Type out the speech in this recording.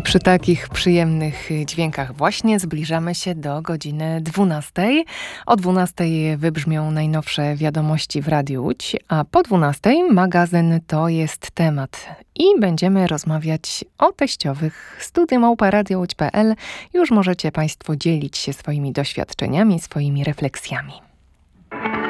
przy takich przyjemnych dźwiękach właśnie zbliżamy się do godziny 12. O 12 wybrzmią najnowsze wiadomości w Radiu Łódź, a po 12 magazyn To jest temat. I będziemy rozmawiać o teściowych. Studio@radiołódź.pl. Już możecie Państwo dzielić się swoimi doświadczeniami, swoimi refleksjami.